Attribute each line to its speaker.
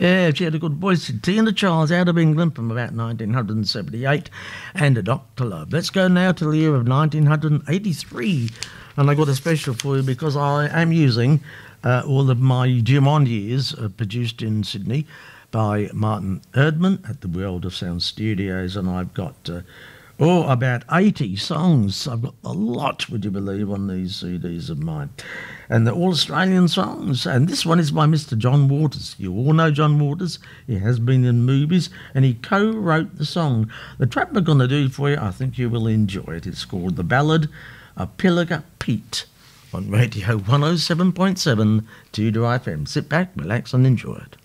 Speaker 1: Yeah, she had a good voice. Tina Charles out of England from about 1978 and a Dr. Love. Let's go now to the year of 1983. And I got a special for you because I am using all of my Dumont years produced in Sydney by Martin Erdman at the World of Sound Studios, and I've got about 80 songs. I've got a lot, would you believe, on these CDs of mine. And they're all Australian songs. And this one is by Mr. John Waters. You all know John Waters. He has been in movies, and he co-wrote the song. The track we're going to do for you, I think you will enjoy it. It's called The Ballad of Pilliga Pete on Radio 107.7 Tudor FM. Sit back, relax, and enjoy it.